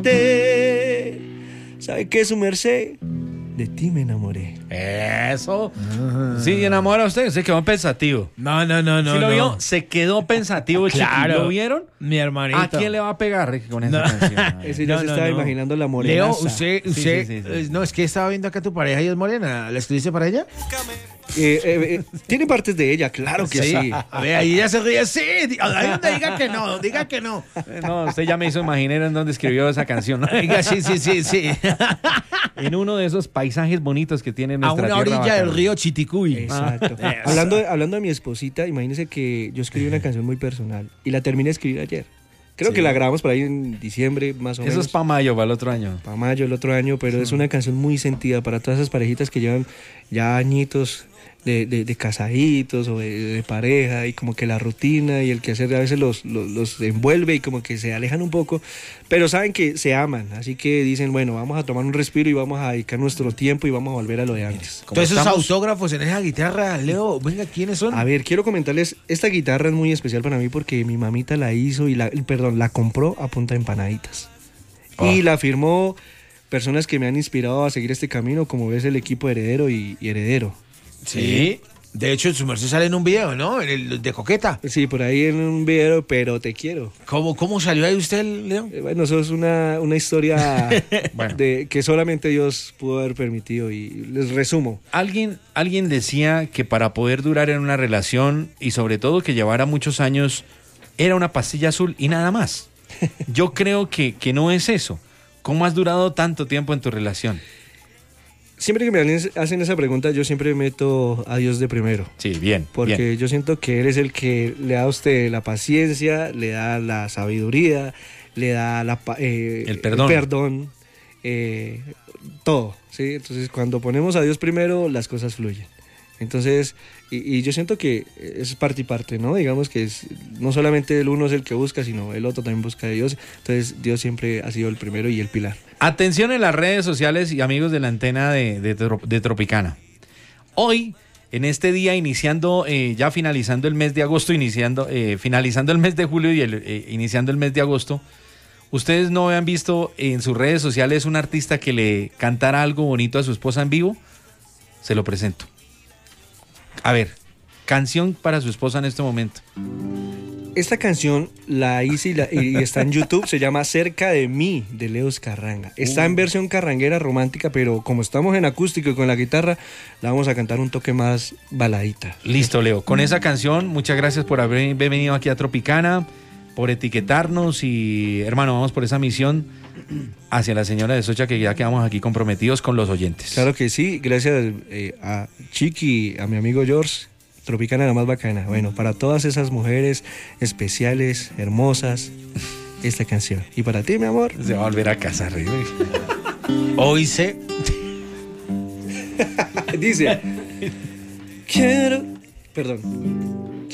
¿Sabe qué, su merced? De ti me enamoré. Eso. Sí, enamora a usted. Se quedó pensativo. No. ¿Sí lo vio? Se quedó pensativo, Claro. Chiqui. ¿Lo vieron? Mi hermanito. ¿A quién le va a pegar Ricky, con esa No. canción? Ese ya No, se no, estaba no. imaginando la morena. Leo, usted, sí. no, es que estaba viendo acá a tu pareja y es morena. ¿La escribiste para ella? Tiene partes de ella, claro que sí. A ver, ahí ella se ríe. Sí, ahí donde diga que no, diga que no. No, usted ya me hizo imaginar en dónde escribió esa canción, ¿no? Diga, sí. En uno de esos paisajes bonitos que tiene A nuestra una tierra orilla del bacana. río Chiticuy. Exacto. Eso. Hablando de mi esposita, imagínese que yo escribí una canción muy personal y la terminé de escribir ayer. Creo Sí. que la grabamos por ahí en diciembre, más o menos. Eso es para mayo, para el otro año. Para mayo el otro año, pero es una canción muy sentida para todas esas parejitas que llevan ya añitos de casaditos o de pareja, y como que la rutina y el quehacer a veces los envuelve y como que se alejan un poco, pero saben que se aman, así que dicen, bueno, vamos a tomar un respiro y vamos a dedicar nuestro tiempo y vamos a volver a lo de antes. Todos esos estamos- autógrafos en esa guitarra, Leo, venga, ¿quiénes son? A ver, quiero comentarles, esta guitarra es muy especial para mí porque mi mamita la hizo la compró a punta de empanaditas. Y la firmó personas que me han inspirado a seguir este camino, como ves el equipo Heredero y Heredero. Sí. De hecho, su merced sale en un video, ¿no? En el de Coqueta. Sí, por ahí en un video, pero te quiero. ¿Cómo salió ahí usted, Leo? Bueno, eso es una historia Bueno. que solamente Dios pudo haber permitido, y les resumo. Alguien decía que para poder durar en una relación y sobre todo que llevara muchos años era una pastilla azul y nada más. Yo creo que no es eso. ¿Cómo has durado tanto tiempo en tu relación? Siempre que me hacen esa pregunta, yo siempre meto a Dios de primero. Sí, bien. Porque bien. yo siento que Él es el que le da a usted la paciencia, le da la sabiduría, le da El perdón. Todo, ¿sí? Entonces, cuando ponemos a Dios primero, las cosas fluyen. Entonces, y yo siento que es parte y parte, ¿no? Digamos que no solamente el uno es el que busca, sino el otro también busca a Dios. Entonces, Dios siempre ha sido el primero y el pilar. Atención en las redes sociales y amigos de la antena de Tropicana. Hoy, en este día, iniciando, ya finalizando el mes de agosto, finalizando el mes de julio y iniciando el mes de agosto, ¿ustedes no habían visto en sus redes sociales un artista que le cantara algo bonito a su esposa en vivo? Se lo presento. A ver, canción para su esposa en este momento. Esta canción la hice y está en YouTube, se llama Cerca de mí, de Leos Carranga. Está en versión carranguera romántica, pero como estamos en acústico y con la guitarra, la vamos a cantar un toque más baladita. Listo, Leo. Con esa canción, muchas gracias por haber venido aquí a Tropicana, por etiquetarnos y, hermano, vamos por esa misión hacia la señora de Socha, que ya quedamos aquí comprometidos con los oyentes. Claro que sí, gracias a Chiqui, a mi amigo George. Tropicana la más bacana. Bueno, para todas esas mujeres especiales, hermosas, esta canción. Y para ti, mi amor. Se va a volver a casar. Hoy se... Dice, quiero... Perdón.